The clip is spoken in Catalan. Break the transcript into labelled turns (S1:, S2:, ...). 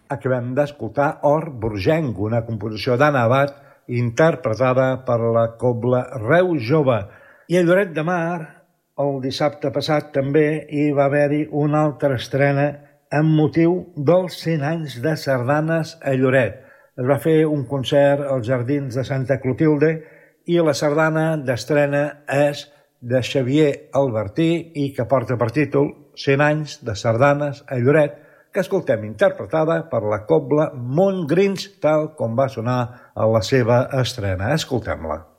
S1: Acabem d'escoltar Or Borgenc, una composició d'Anna Abad, interpretada per la Cobla Reus Jove. I a Lloret de Mar, el dissabte passat també hi va haver-hi una altra estrena amb motiu dels 100 anys de sardanes a Lloret. Es va fer un concert als Jardins de Santa Clotilde i la sardana d'estrena és de Xavier Albertí i que porta per títol 100 anys de sardanes a Lloret, que escoltem interpretada per la Cobla Montgrins, tal com va sonar a la seva estrena. Escoltem-la.